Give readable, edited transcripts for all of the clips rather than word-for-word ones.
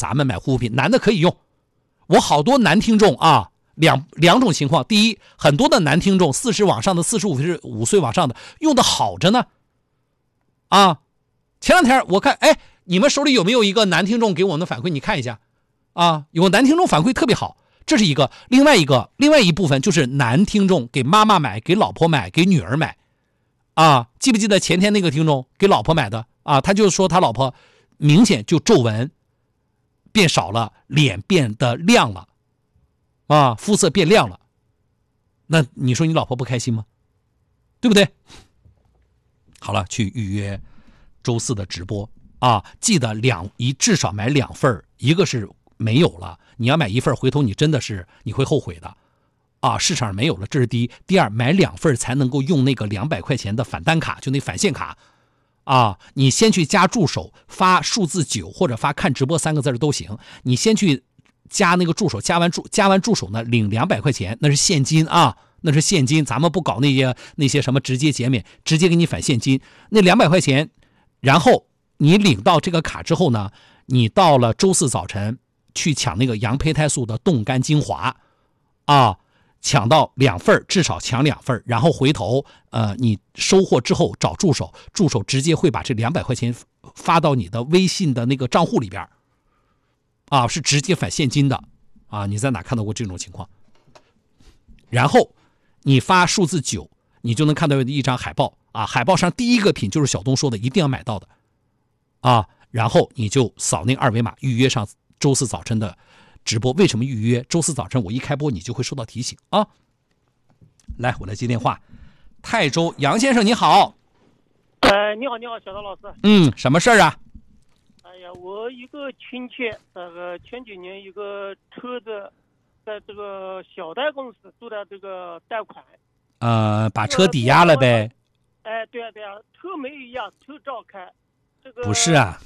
咱们买护肤品，男的可以用。我好多男听众啊，两种情况。第一，很多的男听众40往上的45岁往上的用的好着呢。啊，前两天我看，哎，你们手里有没有一个男听众给我们的反馈？你看一下啊，有个男听众反馈特别好，这是一个。另外一部分就是男听众给妈妈买，给老婆买，给女儿买。啊，记不记得前天那个听众给老婆买的啊？他就说他老婆明显就皱纹变少了，脸变得亮了，啊，肤色变亮了。那你说你老婆不开心吗？对不对？好了，去预约周4的直播啊！记得至少买2份，一个是没有了，你要买1份，回头你真的是你会后悔的。啊，市场上没有了，这是第一。第二，买2份才能够用那个200块钱的返单卡，就那返现卡。啊，你先去加助手，发数字9或者发看直播3个字都行。你先去加那个助手，加完助手呢，领200块钱，那是现金啊，那是现金。咱们不搞那些什么直接减免，直接给你返现金。那200块钱，然后你领到这个卡之后呢，你到了周4早晨去抢那个羊胚胎素的冻干精华，啊。抢到2份，至少抢2份，然后回头你收货之后找助手直接会把这200块钱发到你的微信的那个账户里边，啊，是直接返现金的啊！你在哪看到过这种情况？然后你发数字9，你就能看到一张海报啊，海报上第一个品就是小东说的一定要买到的啊，然后你就扫那个二维码预约上周4早晨的直播。为什么预约？周4早晨我一开播你就会收到提醒啊。来，我来接电话。泰州杨先生你好。 你好，小刀老师。 什么事儿啊？ 哎呀，我一个亲戚，前几年一个车子在这个小贷公司做的这个贷款。 把车抵押了呗。 哎，对啊，车没压，车照开。这个不是啊。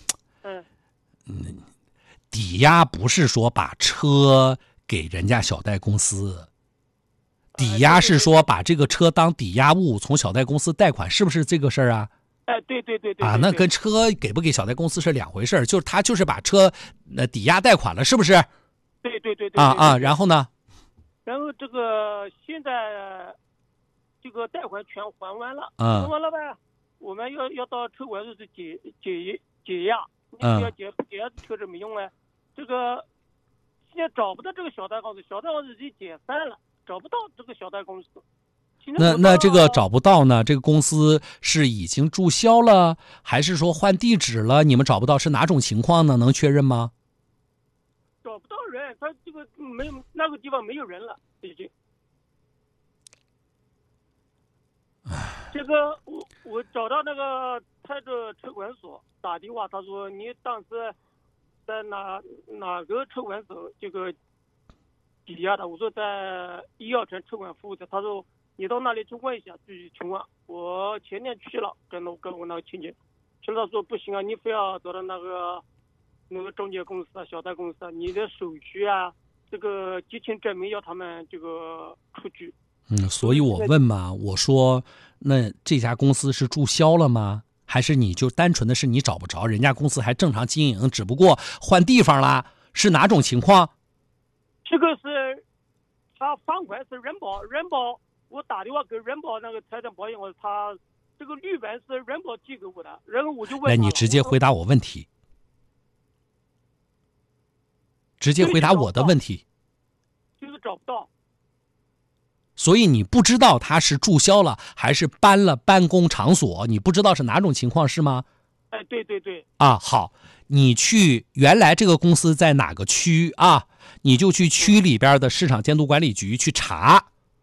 抵押不是说把车给人家小贷公司，抵押是说把这个车当抵押物从小贷公司贷款，是不是这个事儿啊？ 哎，对啊，那跟车给不给小贷公司是两回事，就是他就是把车抵押贷款了，是不是？ 对。 然后呢？ 然后这个现在这个贷款全还完了，还完了呗，我们要到车管所去解押。你要解押车子没用啊，这个现在找不到这个小贷公司，小贷公司已经解散了，找不到这个小贷公司。 那这个找不到呢？这个公司是已经注销了，还是说换地址了？你们找不到是哪种情况呢？能确认吗？ 找不到人，他这个没有那个地方没有人了，已经。这个我找到那个泰州车管所打电话，他说你当时在哪个车管所这个抵押的？我说在医药城车管服务的。他说你到那里去问一下具体情况。我前天去了，跟我那个亲戚，现在说不行啊，你非要找到那个中介公司啊、小贷公司啊，你的手续啊，这个激情证明要他们这个出具。 所以我问嘛，我说那这家公司是注销了吗？还是你就单纯的是你找不着，人家公司还正常经营，只不过换地方啦？是哪种情况？ 这个是他放款是人保，我打电话给人保那个财产保险，他这个绿本是人保寄给我的，然后我就问他。 来，你直接回答我问题，直接回答我的问题。 就是找不到。 所以你不知道他是注销了还是搬了办公场所，你不知道是哪种情况是吗？ 哎，对。 啊，好，你去原来这个公司在哪个区啊？你就去区里边的市场监督管理局去查，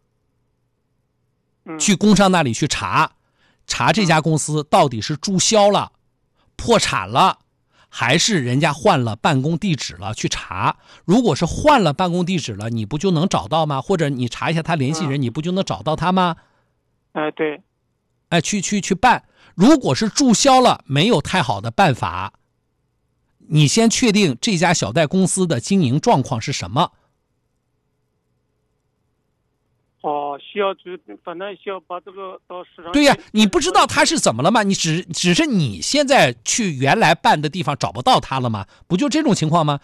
去工商那里去查这家公司到底是注销了、破产了，还是人家换了办公地址了，去查。如果是换了办公地址了，你不就能找到吗？或者你查一下他联系人，你不就能找到他吗？ 哎，对。 哎，去办。如果是注销了，没有太好的办法，你先确定这家小贷公司的经营状况是什么。 需要反正需要把这个到市场。 对呀，你不知道他是怎么了吗？你只是你现在去原来办的地方找不到他了吗？不就这种情况吗？